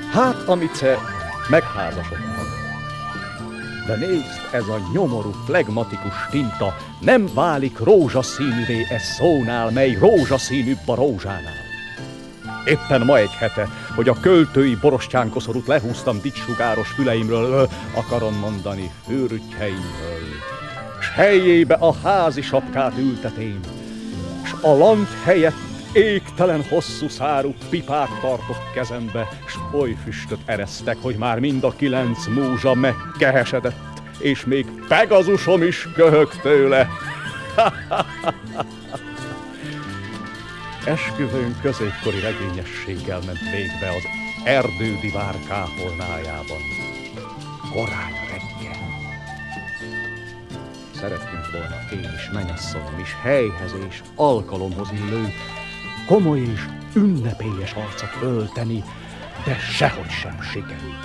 Hát, amice megházasodtam. De nézd, ez a nyomorú, flegmatikus tinta nem válik rózsaszínűvé e szónál, mely rózsaszínűbb a rózsánál. Éppen ma egy hete, hogy a költői borostyánkoszorút lehúztam dicsugáros füleimről, akarom mondani fürtjeimről, s helyébe a házi sapkát ültetém, s a lant helyett égtelen hosszú szárú pipát tartok kezembe, s oly füstöt eresztek, hogy már mind a 9 múzsa megkehesedett, és még Pegazusom is köhög tőle. Esküvőnk középkori regényességgel ment végbe az erdődivár kápolnájában. Korán reggel. Szerettünk volna én is, mennyasszonyom is, helyhez és alkalomhoz illő, komoly és ünnepélyes arcot ölteni, de sehogy sem sikerült.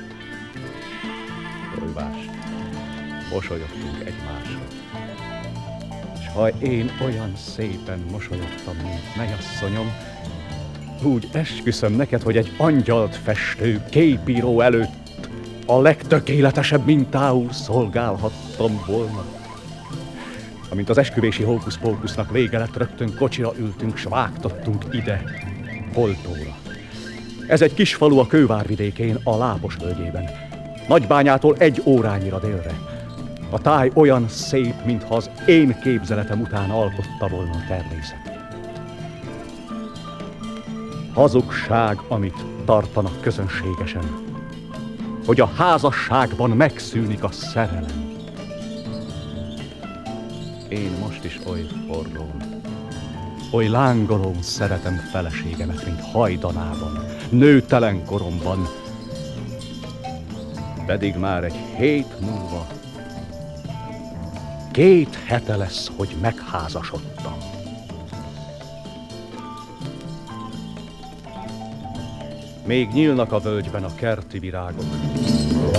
Folyvást, mosolyogtunk egymásra. És ha én olyan szépen mosolyogtam, mint mennyasszonyom, úgy esküszöm neked, hogy egy angyalt festő képíró előtt a legtökéletesebb mintául szolgálhattam volna. Amint az esküvési hókusz-pókusznak vége lett, rögtön kocsira ültünk, s vágtattunk ide, Holtóra. Ez egy kis falu a Kővárvidékén, a Lápos völgyében. Nagybányától 1 órányira délre. A táj olyan szép, mintha az én képzeletem után alkotta volna a természet. Hazugság, amit tartanak közönségesen, hogy a házasságban megszűnik a szerelem. Én most is oly forrón, oly lángolón szeretem feleségemet, mint hajdanában, nőtelen koromban. Pedig már egy hét múlva 2 hete lesz, hogy megházasodtam. Még nyílnak a völgyben a kerti virágok,